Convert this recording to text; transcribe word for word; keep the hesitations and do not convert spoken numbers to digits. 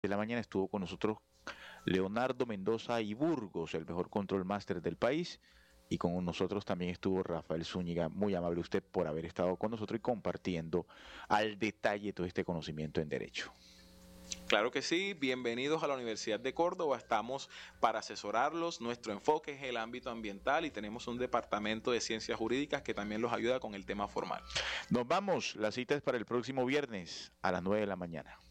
de la mañana estuvo con nosotros Leonardo Mendoza y Burgos, el mejor control master del país. Y con nosotros también estuvo Rafael Zúñiga. Muy amable usted por haber estado con nosotros y compartiendo al detalle todo este conocimiento en derecho. Claro que sí, bienvenidos a la Universidad de Córdoba, estamos para asesorarlos, nuestro enfoque es el ámbito ambiental y tenemos un departamento de ciencias jurídicas que también los ayuda con el tema formal. Nos vamos, la cita es para el próximo viernes a las nueve de la mañana.